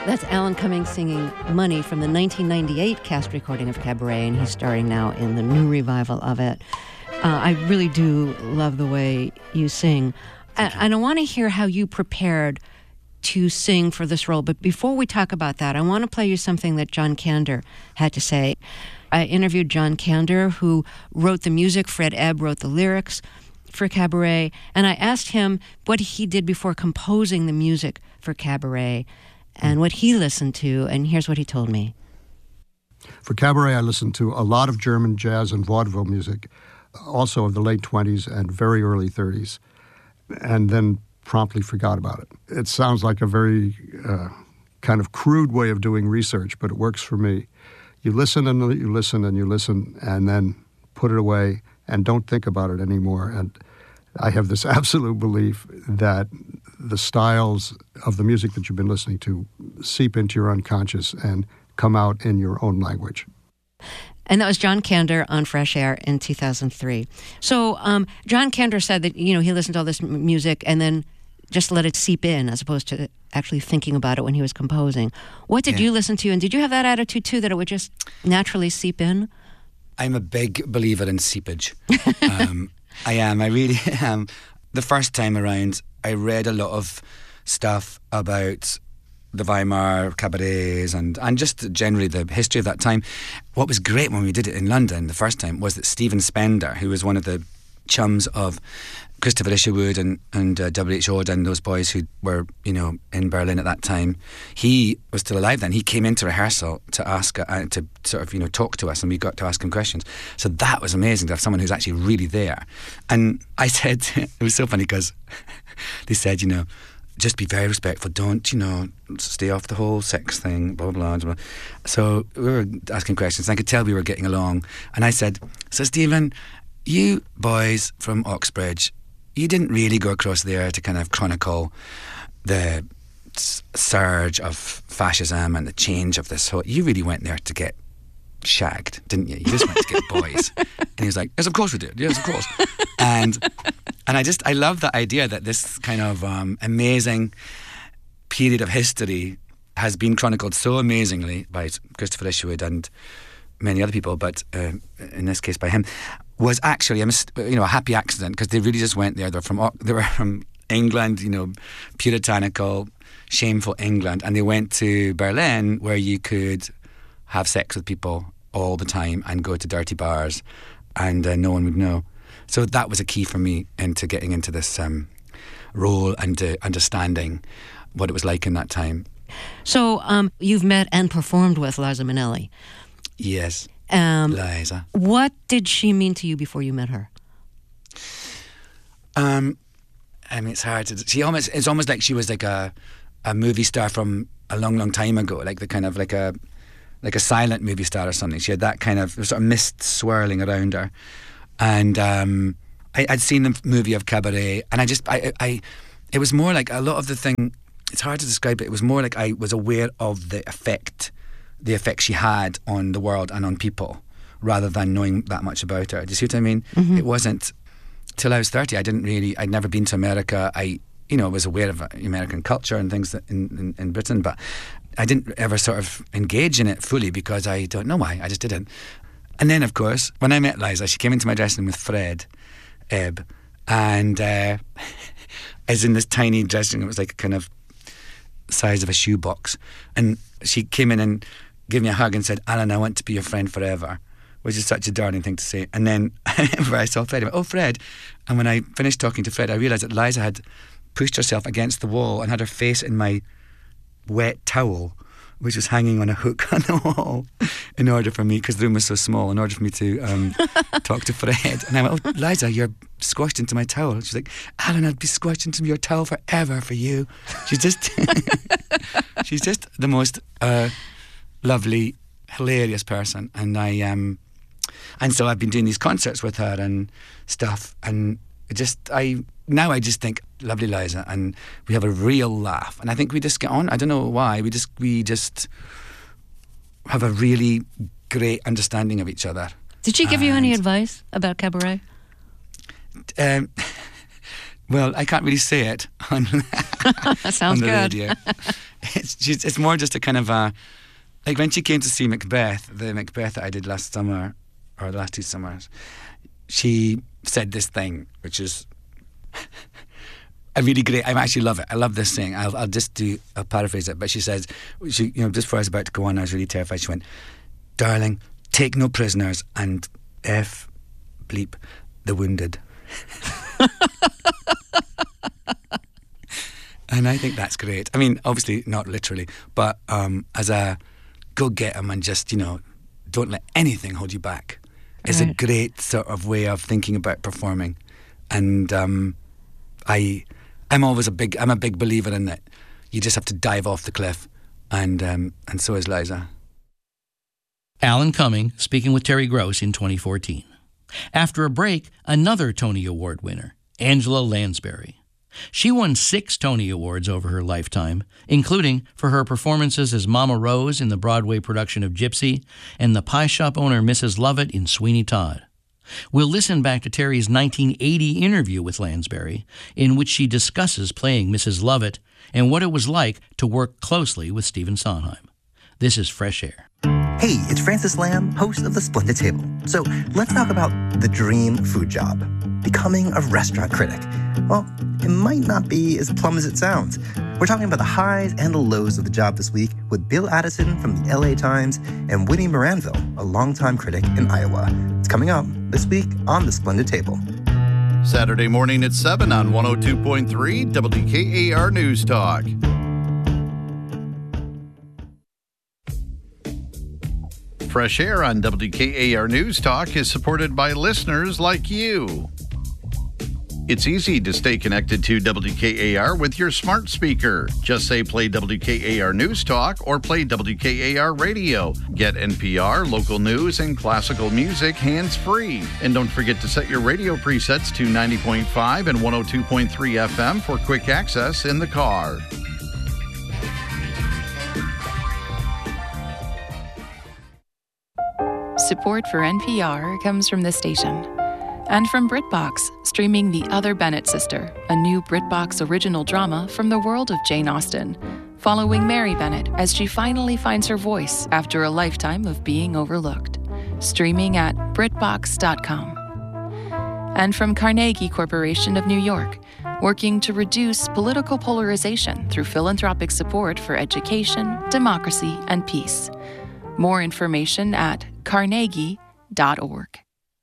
That's Alan Cummings singing Money from the 1998 cast recording of Cabaret, and he's starring now in the new revival of it. I really do love the way you sing. And I want to hear how you prepared to sing for this role. But before we talk about that, I want to play you something that John Kander had to say. I interviewed John Kander, who wrote the music. Fred Ebb wrote the lyrics for Cabaret. And I asked him what he did before composing the music for Cabaret and what he listened to. And here's what he told me. For Cabaret, I listened to a lot of German jazz and vaudeville music, also of the late 20s and very early 30s, and then promptly forgot about it. It sounds like a very kind of crude way of doing research, but it works for me. You listen and you listen and you listen and then put it away and don't think about it anymore. And I have this absolute belief that the styles of the music that you've been listening to seep into your unconscious and come out in your own language. And that was John Kander on Fresh Air in 2003. So John Kander said that, he listened to all this music and then just let it seep in as opposed to actually thinking about it when he was composing. What did you listen to? And did you have that attitude too, that it would just naturally seep in? I'm a big believer in seepage. I am. I really am. The first time around, I read a lot of stuff about the Weimar cabarets and just generally the history of that time. What was great when we did it in London the first time was that Stephen Spender, who was one of the chums of Christopher Isherwood and W.H. Auden and those boys who were, in Berlin at that time, he was still alive then. He came into rehearsal to ask, to sort of, talk to us, and we got to ask him questions. So that was amazing to have someone who's actually really there. And I said, it was so funny because they said, just be very respectful. Don't, stay off the whole sex thing, blah, blah, blah. So we were asking questions, and I could tell we were getting along. And I said, so Stephen, you boys from Oxbridge, you didn't really go across there to kind of chronicle the surge of fascism and the change of this whole... You really went there to get shagged, didn't you? You just went to get boys. And he was like, yes, of course we did. Yes, of course. And I love that idea that this kind of amazing period of history has been chronicled so amazingly by Christopher Isherwood and many other people, but in this case by him, was actually a happy accident, because they really just went there. They were from England, puritanical, shameful England, and they went to Berlin, where you could have sex with people all the time and go to dirty bars, and no one would know. So that was a key for me into getting into this role and understanding what it was like in that time. So you've met and performed with Liza Minnelli. Yes, Liza. What did she mean to you before you met her? It's hard to... It's almost like she was like a movie star from a long, long time ago, like the kind of like a silent movie star or something. She had that kind of sort of mist swirling around her. And I'd seen the movie of Cabaret, and it was more like a lot of the thing... It's hard to describe it. It was more like I was aware of the effect she had on the world and on people, rather than knowing that much about her. Do you see what I mean? Mm-hmm. It wasn't till I was 30. I'd never been to America. I was aware of American culture and things in Britain, but I didn't ever sort of engage in it fully because I don't know why. I just didn't. And then, of course, when I met Liza, she came into my dressing room with Fred Ebb, and as in this tiny dressing room, it was like a kind of size of a shoebox, and she came in and gave me a hug and said, Alan, I want to be your friend forever, which is such a darling thing to say. And then I saw Fred, I went, oh, Fred. And when I finished talking to Fred, I realised that Liza had pushed herself against the wall and had her face in my wet towel, which was hanging on a hook on the wall, in order for me, because the room was so small, in order for me to talk to Fred. And I went, oh, Liza, you're squashed into my towel. She's like, Alan, I'd be squashed into your towel forever for you. She's just the most lovely, hilarious person. And and so I've been doing these concerts with her and stuff, and now I just think, lovely Liza, and we have a real laugh, and I think we just get on. I don't know why. We just have a really great understanding of each other. Did she give you any advice about Cabaret? Well, I can't really say it on, That sounds on the good. radio. It's more just a kind of like when she came to see Macbeth, the Macbeth that I did last summer, or the last 2 summers, she said this thing, which is a really great. I actually love it. I love this thing. I'll paraphrase it. But she says, just before I was about to go on, I was really terrified. She went, "Darling, take no prisoners and F bleep the wounded." And I think that's great. I mean, obviously not literally, but as a go get them and just, don't let anything hold you back. It's a great sort of way of thinking about performing. And I'm a big believer in that. You just have to dive off the cliff, and so is Liza. Alan Cumming speaking with Terry Gross in 2014. After a break, another Tony Award winner, Angela Lansbury. She won 6 Tony Awards over her lifetime, including for her performances as Mama Rose in the Broadway production of Gypsy and the pie shop owner Mrs. Lovett in Sweeney Todd. We'll listen back to Terry's 1980 interview with Lansbury, in which she discusses playing Mrs. Lovett and what it was like to work closely with Stephen Sondheim. This is Fresh Air. Hey, it's Francis Lamb, host of The Splendid Table. So let's talk about the dream food job, becoming a restaurant critic. Well, it might not be as plum as it sounds. We're talking about the highs and the lows of the job this week with Bill Addison from the LA Times and Winnie Moranville, a longtime critic in Iowa. It's coming up this week on The Splendid Table. Saturday morning at 7 on 102.3 WKAR News Talk. Fresh Air on WKAR News Talk is supported by listeners like you. It's easy to stay connected to WKAR with your smart speaker. Just say play WKAR News Talk or play WKAR Radio. Get NPR, local news, and classical music hands-free. And don't forget to set your radio presets to 90.5 and 102.3 FM for quick access in the car. Support for NPR comes from this station. And from BritBox, streaming The Other Bennett Sister, a new BritBox original drama from the world of Jane Austen, following Mary Bennett as she finally finds her voice after a lifetime of being overlooked. Streaming at BritBox.com. And from Carnegie Corporation of New York, working to reduce political polarization through philanthropic support for education, democracy, and peace. More information at carnegie.org.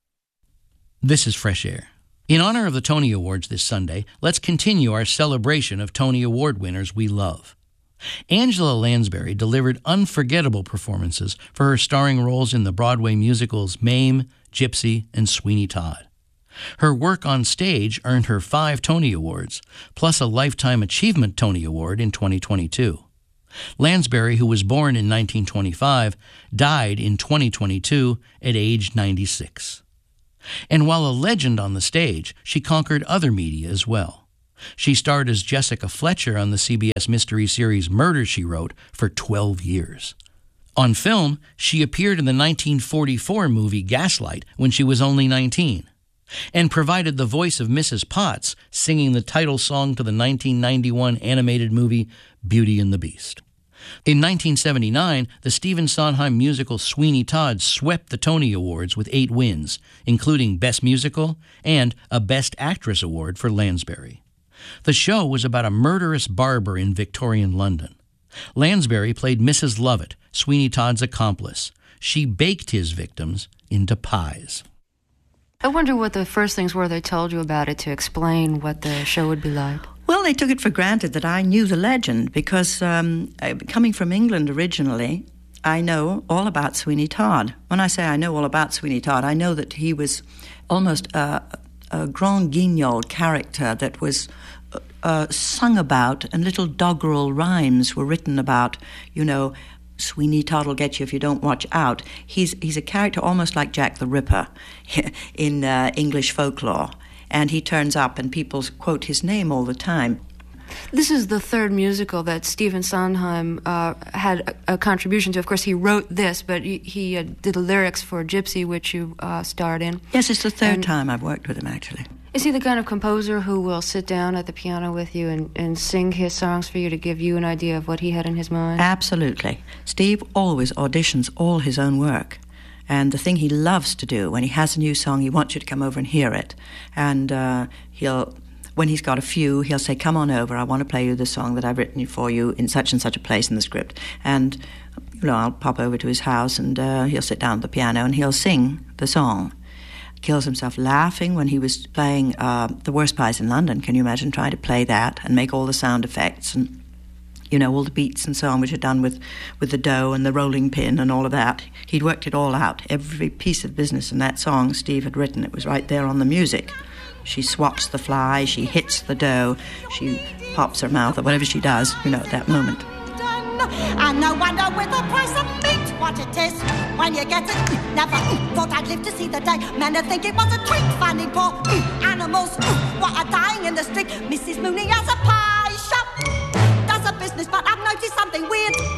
This is Fresh Air. In honor of the Tony Awards this Sunday, let's continue our celebration of Tony Award winners we love. Angela Lansbury delivered unforgettable performances for her starring roles in the Broadway musicals Mame, Gypsy, and Sweeney Todd. Her work on stage earned her 5 Tony Awards, plus a Lifetime Achievement Tony Award in 2022. Lansbury, who was born in 1925, died in 2022 at age 96. And while a legend on the stage, she conquered other media as well. She starred as Jessica Fletcher on the CBS mystery series Murder, She Wrote for 12 years. On film, she appeared in the 1944 movie Gaslight when she was only 19, and provided the voice of Mrs. Potts singing the title song to the 1991 animated movie Beauty and the Beast. In 1979, the Stephen Sondheim musical Sweeney Todd swept the Tony Awards with 8 wins, including Best Musical and a Best Actress award for Lansbury. The show was about a murderous barber in Victorian London. Lansbury played Mrs. Lovett, Sweeney Todd's accomplice. She baked his victims into pies. I wonder what the first things were they told you about it to explain what the show would be like. Well, they took it for granted that I knew the legend because coming from England originally, I know all about Sweeney Todd. When I say I know all about Sweeney Todd, I know that he was almost a grand guignol character that was sung about, and little doggerel rhymes were written about, Sweeney Todd will get you if you don't watch out. He's a character almost like Jack the Ripper in English folklore. And he turns up and people quote his name all the time. This is the third musical that Stephen Sondheim had a contribution to. Of course, he wrote this, but he did the lyrics for Gypsy, which you starred in. Yes, it's the third time I've worked with him, actually. Is he the kind of composer who will sit down at the piano with you and sing his songs for you to give you an idea of what he had in his mind? Absolutely. Steve always auditions all his own work. And the thing he loves to do, when he has a new song, he wants you to come over and hear it. And when he's got a few, he'll say, come on over, I want to play you the song that I've written for you in such and such a place in the script. And, I'll pop over to his house and he'll sit down at the piano and he'll sing the song. Kills himself laughing when he was playing The Worst Pies in London. Can you imagine trying to play that and make all the sound effects and, all the beats and so on, which are done with the dough and the rolling pin and all of that. He'd worked it all out. Every piece of business in that song Steve had written, it was right there on the music. She swaps the fly, she hits the dough, she pops her mouth, or whatever she does, at that moment. And no wonder with the price of meat, what it is when you get it. Never thought I'd live to see the day. Men would think it was a treat, finding poor animals what are dying in the street. Mrs. Mooney has a pie shop, does a business, but I've noticed something weird.